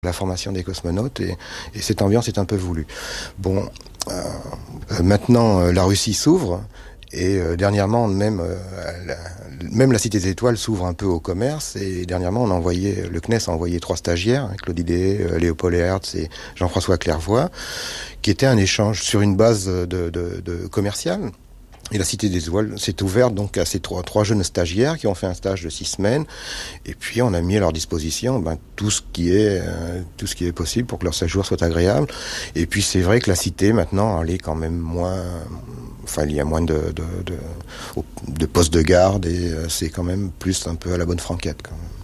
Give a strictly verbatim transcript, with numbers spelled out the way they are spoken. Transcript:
la formation des cosmonautes et, et cette ambiance est un peu voulue. Bon, euh, maintenant euh, la Russie s'ouvre et euh, dernièrement même euh, la, même la Cité des Étoiles s'ouvre un peu au commerce et dernièrement on a envoyé, le C N E S a envoyé trois stagiaires, hein, Claude Idée, euh, Léopold Hertz et Jean-François Clairvoy, qui était un échange sur une base de, de, de commerciale. Et la Cité des Étoiles s'est ouverte donc à ces trois, trois jeunes stagiaires qui ont fait un stage de six semaines. Et puis on a mis à leur disposition ben, tout ce qui est euh, tout ce qui est possible pour que leur séjour soit agréable. Et puis c'est vrai que la cité maintenant elle est quand même moins, enfin il y a moins de de, de, de postes de garde et euh, c'est quand même plus un peu à la bonne franquette quand même.